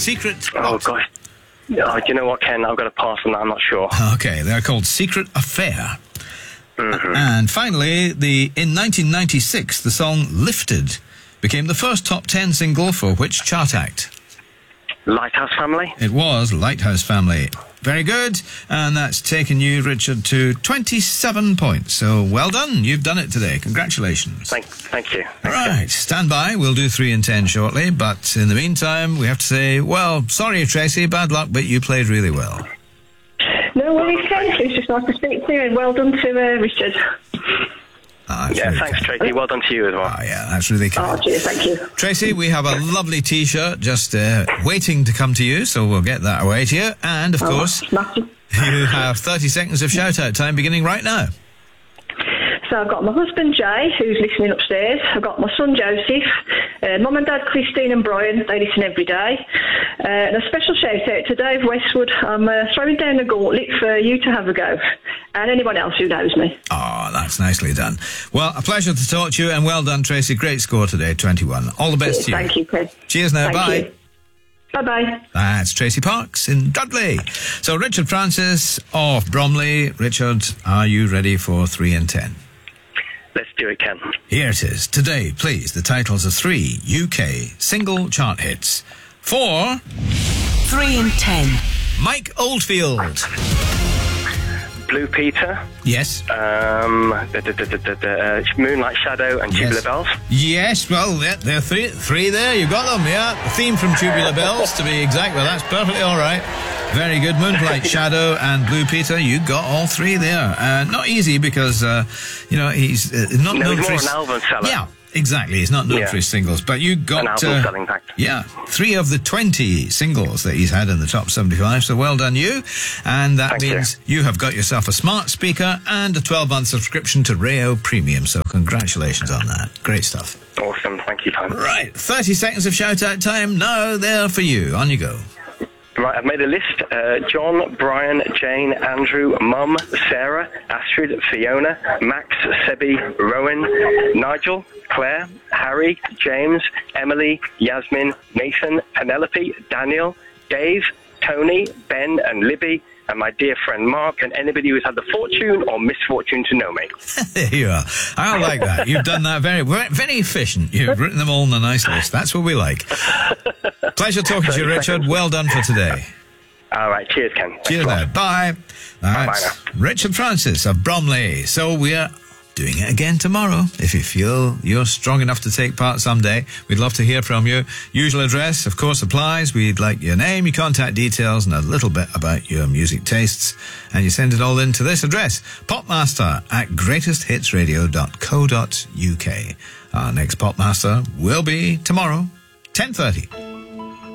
Secret... Oh, gosh. Oh, do you know what, Ken? I've got to pass on that. I'm not sure. Okay, they're called Secret Affair. Mm-hmm. And finally, in 1996, the song Lifted became the first top 10 single for which chart act? Lighthouse Family? It was Lighthouse Family. Very good. And that's taken you, Richard, to 27 points. So well done. You've done it today. Congratulations. Thank you. Right. Stand by. We'll do 3 and 10 shortly. But in the meantime, we have to say, well, sorry, Tracy, bad luck, but you played really well. No worries, Ken. It's just nice to speak to you, and well done to Richard. Yeah, really thanks, kind. Tracy. Well done to you as well. Oh, yeah, that's really kind. Oh, cheers, thank you. Tracy, we have a lovely T-shirt just waiting to come to you, so we'll get that away to you. And, of course, smashing. you have 30 seconds of shout-out time beginning right now. So I've got my husband Jay, who's listening upstairs. I've got my son Joseph, Mum and Dad Christine and Brian, they listen every day. And a special shout out to Dave Westwood. I'm throwing down the gauntlet for you to have a go. And anyone else who knows me. Oh, that's nicely done. Well, a pleasure to talk to you, and well done, Tracy. Great score today, 21. All the best to you. Thank you, Chris. Cheers now, bye. You. Bye-bye. That's Tracy Parks in Dudley. So Richard Francis of Bromley. Richard, are you ready for 3 and 10? Let's do it, Ken. Here it is. Today, please, the titles of 3 UK single chart hits. For 3 and 10. Mike Oldfield. Blue Peter. Yes. Moonlight Shadow and Tubular Bells. Yes, well, there are three there. You got them, yeah. The theme from Tubular Bells, to be exact. Well, that's perfectly all right. Very good. Moonlight Shadow and Blue Peter, you got all 3 there. Not easy because, he's not known for his... more an album seller. Yeah. Exactly, he's not known for his singles, but you got an album selling fact. Yeah, 3 of the 20 singles that he's had in the top 75. So well done, you. And that means you have got yourself a smart speaker and a 12-month subscription to Rayo Premium. So congratulations on that. Great stuff. Awesome, thank you, Tom. Right, 30 seconds of shout-out time now. There for you. On you go. Right, I've made a list. John, Brian, Jane, Andrew, Mum, Sarah, Astrid, Fiona, Max, Sebi, Rowan, Nigel, Claire, Harry, James, Emily, Yasmin, Nathan, Penelope, Daniel, Dave, Tony, Ben and Libby, and my dear friend Mark, and anybody who's had the fortune or misfortune to know me. There you are. I like that. You've done that very, very efficient. You've written them all on a nice list. That's what we like. Pleasure talking to you, Richard. Well done for today. All right. Cheers, Ken. Cheers now. Bye. That's Bye now. Richard Francis of Bromley. So we're doing it again tomorrow. If you feel you're strong enough to take part someday, we'd love to hear from you. Usual address, of course, applies. We'd like your name, your contact details, and a little bit about your music tastes. And you send it all in to this address, popmaster@greatesthitsradio.co.uk. Our next Popmaster will be tomorrow, 10:30.